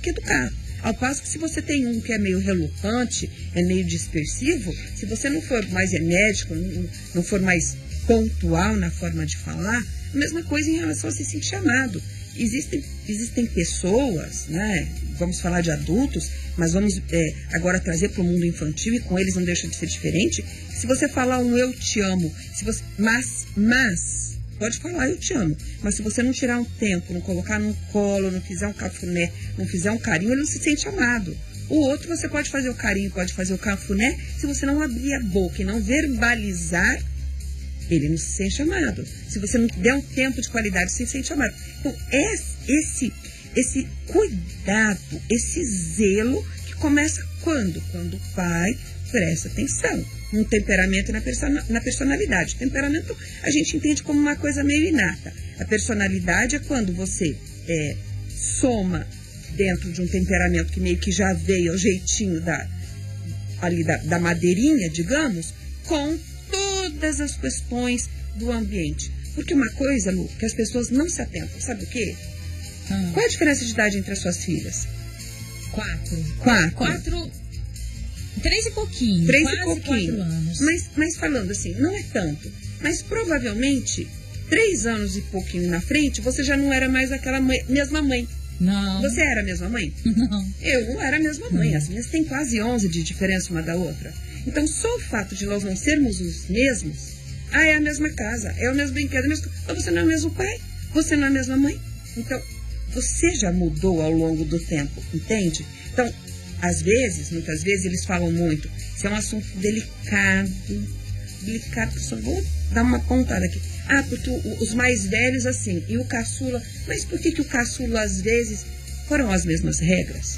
que educar. Ao passo que se você tem um que é meio relutante, é meio dispersivo, se você não for mais enérgico, não for mais pontual na forma de falar, a mesma coisa em relação a se sentir amado. Existem pessoas, né? Vamos falar de adultos, mas vamos agora trazer para o mundo infantil, e com eles não deixa de ser diferente. Se você falar um eu te amo, mas pode falar eu te amo, mas se você não tirar um tempo, não colocar no colo, não fizer um cafuné, não fizer um carinho, ele não se sente amado. O outro você pode fazer o carinho, pode fazer o cafuné, se você não abrir a boca e não verbalizar, ele não se sente amado. Se você não der um tempo de qualidade, você se sente amado. Então, esse cuidado, esse zelo, que começa quando? Quando o pai presta atenção no temperamento e na personalidade. Temperamento a gente entende como uma coisa meio inata. A personalidade é quando você soma dentro de um temperamento que meio que já veio ao jeitinho da madeirinha, digamos, com todas as questões do ambiente. Porque uma coisa, Lu, que as pessoas não se atentam, sabe o quê? Qual é a diferença de idade entre as suas filhas? 4. 3 e pouquinho. 3 quase e pouquinho. 4 anos. Mas falando assim, não é tanto. Mas provavelmente, 3 anos e pouquinho na frente, você já não era mais aquela mesma mãe. Não. Você era a mesma mãe? Não. Eu não era a mesma mãe. As minhas têm quase 11 de diferença uma da outra. Então, só o fato de nós não sermos os mesmos, é a mesma casa, é o mesmo brinquedo, mas você não é o mesmo pai, você não é a mesma mãe. Então, você já mudou ao longo do tempo, entende? Então, muitas vezes, eles falam muito, isso é um assunto delicado, só vou dar uma pontada aqui. Porque os mais velhos, assim, e o caçula, mas por que o caçula, às vezes, foram as mesmas regras?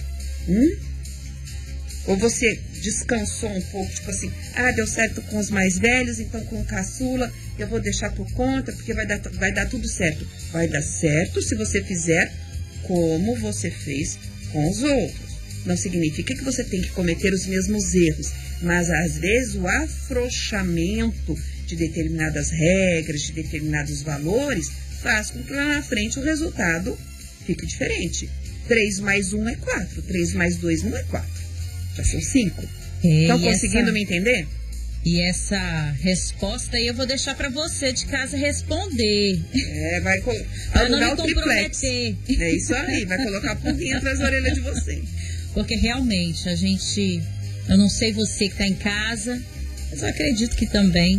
Ou você descansou um pouco, tipo assim, deu certo com os mais velhos, então com o caçula eu vou deixar por conta, porque vai dar tudo certo. Vai dar certo se você fizer como você fez com os outros. Não significa que você tem que cometer os mesmos erros, mas às vezes o afrouxamento de determinadas regras, de determinados valores, faz com que lá na frente o resultado fique diferente. 3 mais 1 é 4, 3 mais 2 não é 4. Já são 5. Estão conseguindo me entender? E essa resposta aí eu vou deixar para você de casa responder. Vai alugar o triplex. É isso aí, vai colocar a pulguinha atrás da orelha de você. Porque realmente eu não sei você que está em casa, mas eu acredito que também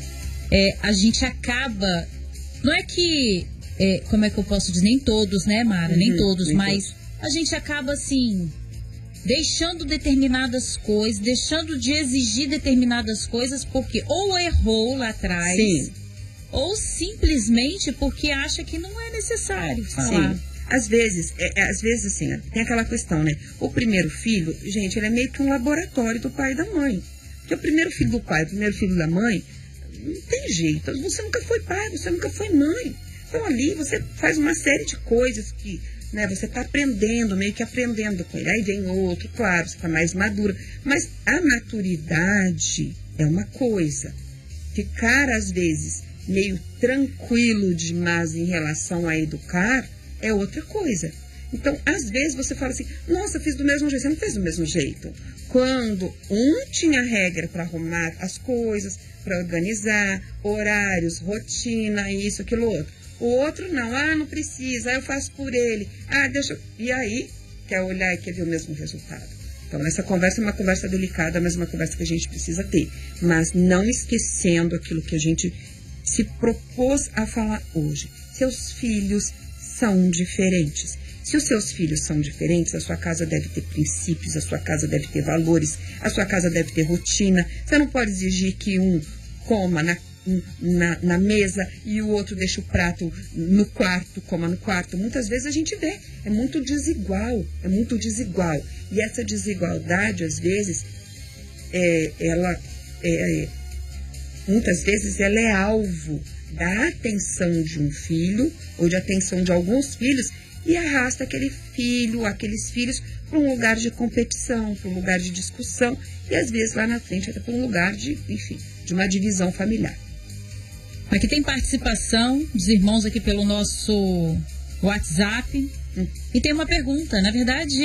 a gente acaba, não é que, como é que eu posso dizer, nem todos, né, Mara? Nem todos, mas a gente acaba assim, deixando determinadas coisas, deixando de exigir determinadas coisas porque ou errou lá atrás, sim, ou simplesmente porque acha que não é necessário falar. Sim. Às vezes assim, tem aquela questão, né? O primeiro filho, gente, ele é meio que um laboratório do pai e da mãe. Porque o primeiro filho do pai, o primeiro filho da mãe, não tem jeito. Você nunca foi pai, você nunca foi mãe. Então ali você faz uma série de coisas que, né, você está aprendendo, meio que aprendendo com ele. Aí vem outro, claro, você está mais madura. Mas a maturidade é uma coisa. Ficar, às vezes, meio tranquilo demais em relação a educar é outra coisa. Então, às vezes, você fala assim, nossa, eu fiz do mesmo jeito. Você não fez do mesmo jeito. Quando um tinha regra para arrumar as coisas, para organizar, horários, rotina, isso, aquilo, outro. O outro não, não precisa, eu faço por ele. Deixa. E aí, quer olhar e quer ver o mesmo resultado. Então, essa conversa é uma conversa delicada, mas uma conversa que a gente precisa ter. Mas não esquecendo aquilo que a gente se propôs a falar hoje. Seus filhos são diferentes. Se os seus filhos são diferentes, a sua casa deve ter princípios, a sua casa deve ter valores, a sua casa deve ter rotina. Você não pode exigir que um coma na mesa e o outro deixe o prato no quarto, coma no quarto. Muitas vezes a gente vê, é muito desigual. E essa desigualdade, às vezes, muitas vezes ela é alvo da atenção de um filho ou de atenção de alguns filhos e arrasta aqueles filhos para um lugar de competição, para um lugar de discussão e às vezes lá na frente até para um lugar de uma divisão familiar. Aqui tem participação dos irmãos aqui pelo nosso WhatsApp e tem uma pergunta, na verdade